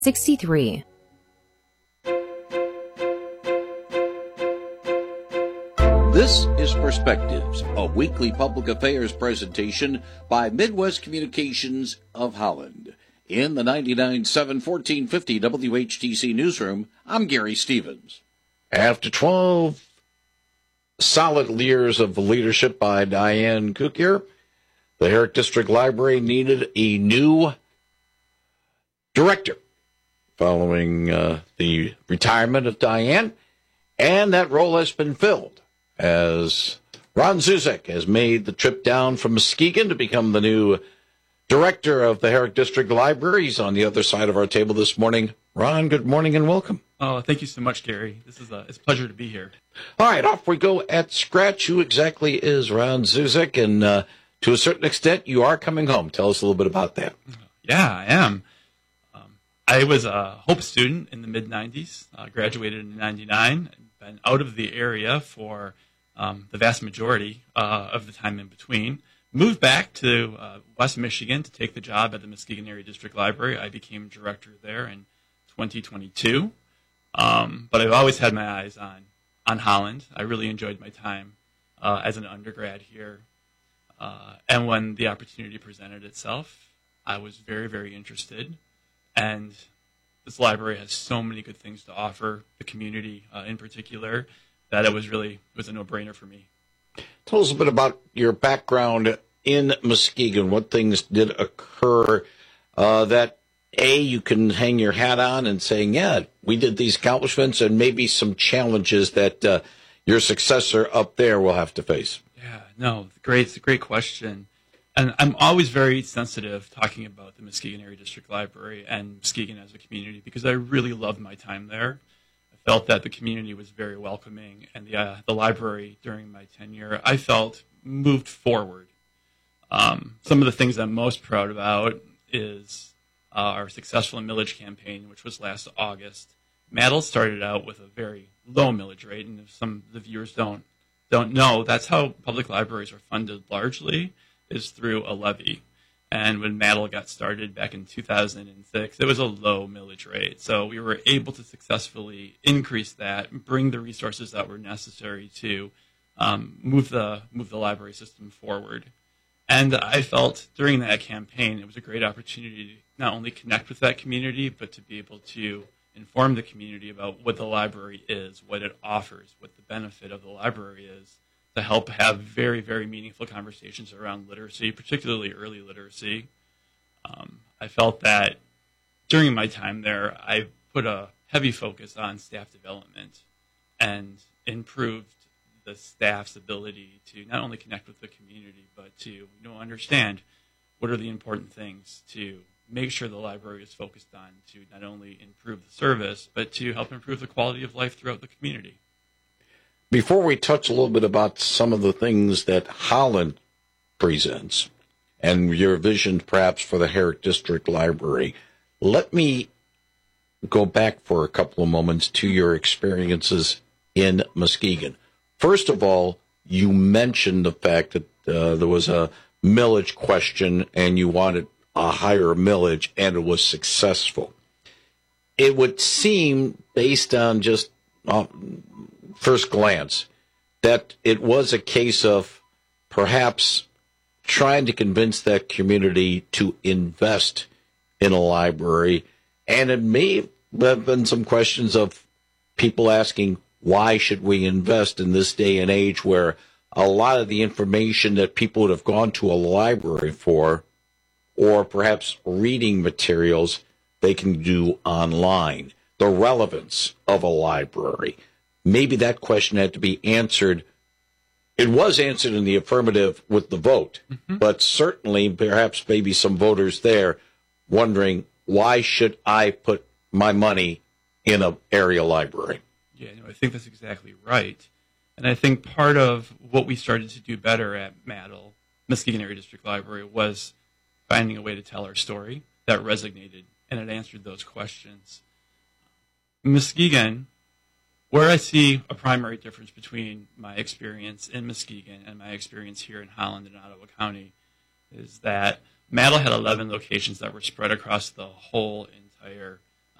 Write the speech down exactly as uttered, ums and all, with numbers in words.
sixty-three. This is Perspectives, a weekly public affairs presentation by Midwest Communications of Holland. In the ninety-nine point seven fourteen fifty W H T C newsroom, I'm Gary Stevens. After twelve solid years of leadership by Diane Cookier, the Herrick District Library needed a new director following uh, the retirement of Diane, and that role has been filled as Ron Zuzek has made the trip down from Muskegon to become the new director of the Herrick District Library. He's on the other side of our table this morning. Ron, good morning and welcome. Oh, thank you so much, Gary. This is a, it's a pleasure to be here. All right, off we go at scratch. Who exactly is Ron Zuzek? And uh, to a certain extent, you are coming home. Tell us a little bit about that. Yeah, I am. Um, I was a Hope student in the mid nineties, uh, graduated in ninety-nine, been out of the area for um, the vast majority uh, of the time in between. Moved back to uh, West Michigan to take the job at the Muskegon Area District Library. I became director there in twenty twenty-two. Um, but I've always had my eyes on, on Holland. I really enjoyed my time uh, as an undergrad here. Uh, and when the opportunity presented itself, I was very, very interested. And this library has so many good things to offer the community uh, in particular that it was really it was a no-brainer for me. Tell us a bit about your background in Muskegon. What things did occur uh, that, A, you can hang your hat on and saying, yeah, we did these accomplishments, and maybe some challenges that uh, your successor up there will have to face? Yeah, no, great, it's a great question. And I'm always very sensitive talking about the Muskegon Area District Library and Muskegon as a community because I really loved my time there. I felt that the community was very welcoming, and the uh, the library during my tenure, I felt, moved forward. Um, some of the things I'm most proud about is uh, our successful millage campaign, which was last August. Maddle started out with a very low millage rate, and if some of the viewers don't don't know, that's how public libraries are funded largely, is through a levy. And when Maddle got started back in two thousand six, it was a low millage rate. So we were able to successfully increase that, bring the resources that were necessary to um, move the move the library system forward. And I felt during that campaign, it was a great opportunity to not only connect with that community, but to be able to inform the community about what the library is, what it offers, what the benefit of the library is, to help have very, very meaningful conversations around literacy, particularly early literacy. Um, I felt that during my time there, I put a heavy focus on staff development and improved the staff's ability to not only connect with the community, but to you know understand what are the important things to make sure the library is focused on to not only improve the service, but to help improve the quality of life throughout the community. Before we touch a little bit about some of the things that Holland presents and your vision perhaps for the Herrick District Library, let me go back for a couple of moments to your experiences in Muskegon. First of all, you mentioned the fact that uh, there was a millage question and you wanted a higher millage, and it was successful. It would seem, based on just uh, first glance, that it was a case of perhaps trying to convince that community to invest in a library, and it may have been some questions of people asking, why should we invest in this day and age where a lot of the information that people would have gone to a library for, or perhaps reading materials, they can do online? The relevance of a library. Maybe that question had to be answered. It was answered in the affirmative with the vote, mm-hmm. but certainly perhaps maybe some voters there wondering, why should I put my money in an area library? Yeah, no, I think that's exactly right. And I think part of what we started to do better at Maddle, Muskegon Area District Library, was finding a way to tell our story that resonated, and it answered those questions. Muskegon, where I see a primary difference between my experience in Muskegon and my experience here in Holland and Ottawa County, is that Maddle had eleven locations that were spread across the whole entire